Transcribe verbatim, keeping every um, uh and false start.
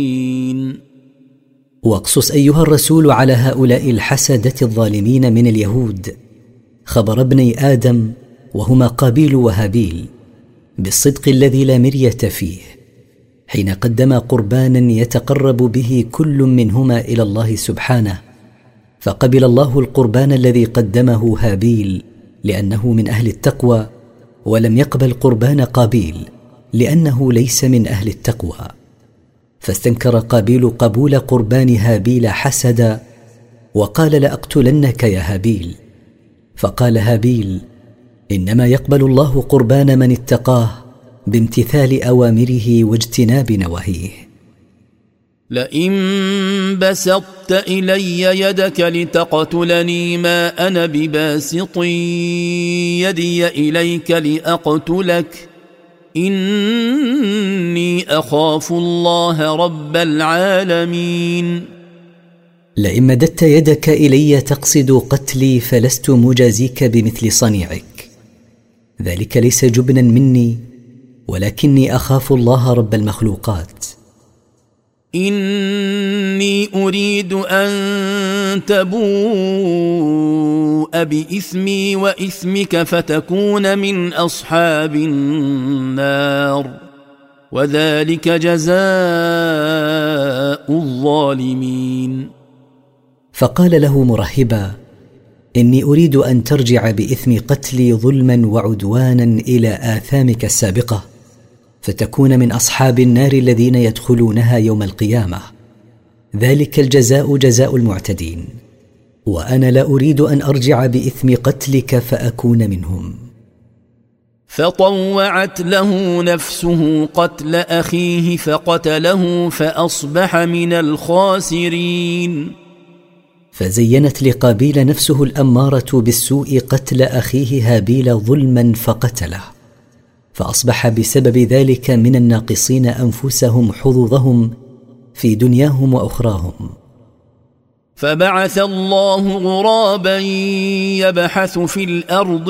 واقصص أيها الرسول على هؤلاء الحسدة الظالمين من اليهود خبر ابني آدم وهما قابيل وهابيل بالصدق الذي لا مرية فيه، حين قدما قربانا يتقرب به كل منهما إلى الله سبحانه، فقبل الله القربان الذي قدمه هابيل لأنه من أهل التقوى، ولم يقبل قربان قابيل لأنه ليس من أهل التقوى. فاستنكر قابيل قبول قربان هابيل حسدا وقال لأقتلنك يا هابيل. فقال هابيل إنما يقبل الله قربان من اتقاه بامتثال أوامره واجتناب نواهيه. لئن بسطت إلي يدك لتقتلني ما أنا بباسط يدي إليك لأقتلك إني أخاف الله رب العالمين. لئن مددت يدك إلي تقصد قتلي فلست مجازيك بمثل صنيعك، ذلك ليس جبنا مني ولكني أخاف الله رب المخلوقات. إني أريد أن تبوء بإثمي وإثمك فتكون من أصحاب النار وذلك جزاء الظالمين. فقال له مرحبا إني أريد أن ترجع بإثم قتلي ظلما وعدوانا إلى آثامك السابقة فتكون من أصحاب النار الذين يدخلونها يوم القيامة، ذلك الجزاء جزاء المعتدين، وأنا لا أريد أن أرجع بإثم قتلك فأكون منهم. فطوعت له نفسه قتل أخيه فقتله فأصبح من الخاسرين. فزينت لقابيل نفسه الأمارة بالسوء قتل أخيه هابيل ظلما فقتله، فأصبح بسبب ذلك من الناقصين أنفسهم حظوظهم في دنياهم وأخراهم. فبعث الله غرابا يبحث في الأرض